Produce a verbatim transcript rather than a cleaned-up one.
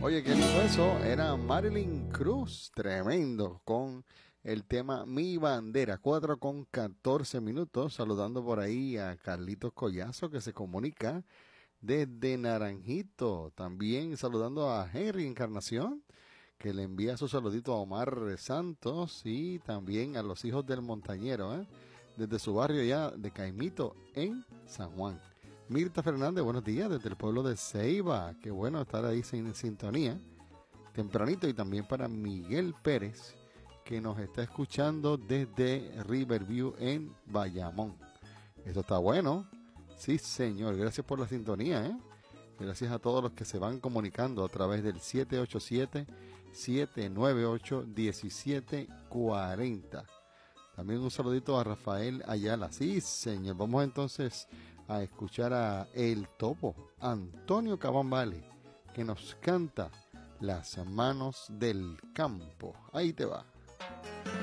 Oye, qué lindo eso. Era Marilyn Cruz, tremendo, con el tema Mi Bandera, cuatro con catorce minutos. Saludando por ahí a Carlitos Collazo, que se comunica desde Naranjito. También saludando a Henry Encarnación, que le envía su saludito a Omar Santos y también a los hijos del montañero, ¿eh? Desde su barrio ya de Caimito en San Juan. Mirta Fernández, buenos días desde el pueblo de Ceiba. Qué bueno estar ahí en sintonía tempranito. Y también para Miguel Pérez, que nos está escuchando desde Riverview en Bayamón. Esto está bueno. Sí, señor. Gracias por la sintonía, ¿eh? Gracias a todos los que se van comunicando a través del siete ocho siete, siete nueve ocho, uno siete cuatro cero. También un saludito a Rafael Ayala. Sí, señor. Vamos entonces a escuchar a El Topo, Antonio Cabambale, que nos canta Las Manos del Campo. Ahí te va.